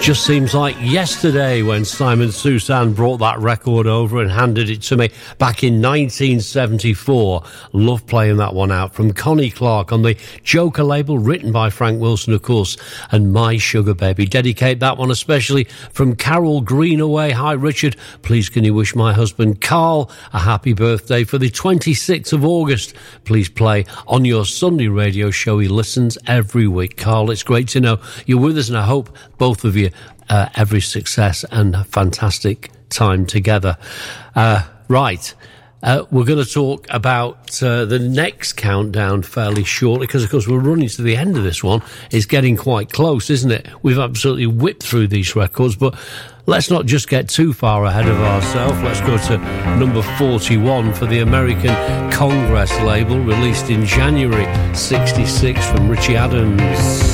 Just seems like yesterday when Simon Susan brought that record over and handed it to me back in 1974. Love playing that one out from Connie Clark on the Joker label, written by Frank Wilson, of course, and My Sugar Baby. Dedicate that one especially from Carol Greenaway. Hi, Richard. Please can you wish my husband Carl a happy birthday for the 26th of August. Please play on your Sunday radio show. He listens every week. Carl, it's great to know you're with us, and I hope both of you every success and a fantastic time together. Right. We're going to talk about the next countdown fairly shortly because, of course, we're running to the end of this one. It's getting quite close, isn't it? We've absolutely whipped through these records, but let's not just get too far ahead of ourselves. Let's go to number 41 for the American Congress label, released in January '66 from Richie Adams.